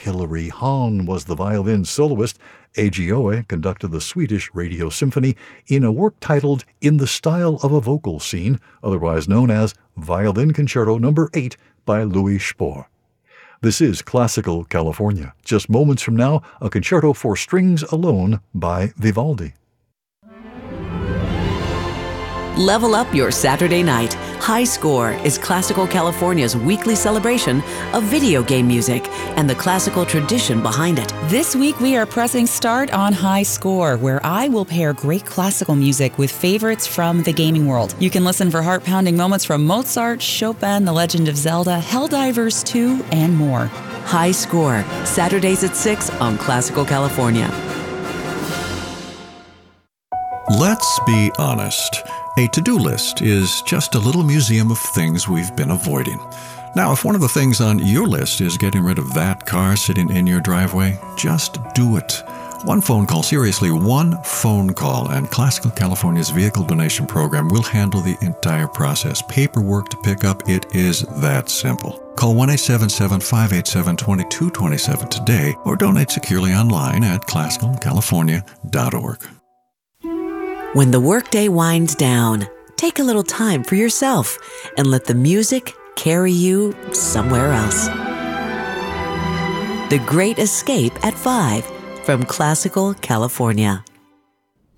Hilary Hahn was the violin soloist. A.G. Oe conducted the Swedish Radio Symphony in a work titled In the Style of a Vocal Scene, otherwise known as Violin Concerto No. 8 by Louis Spohr. This is Classical California. Just moments from now, a concerto for strings alone by Vivaldi. Level up your Saturday night. High Score is Classical California's weekly celebration of video game music and the classical tradition behind it. This week we are pressing start on High Score, where I will pair great classical music with favorites from the gaming world. You can listen for heart-pounding moments from Mozart, Chopin, The Legend of Zelda, Helldivers 2, and more. High Score, Saturdays at 6 on Classical California. Let's be honest. A to-do list is just a little museum of things we've been avoiding. Now, if one of the things on your list is getting rid of that car sitting in your driveway, just do it. One phone call, seriously, one phone call, and Classical California's vehicle donation program will handle the entire process. Paperwork to pick up, it is that simple. Call 1-877-587-2227 today or donate securely online at classicalcalifornia.org. When the workday winds down, take a little time for yourself and let the music carry you somewhere else. The Great Escape at 5 from Classical California.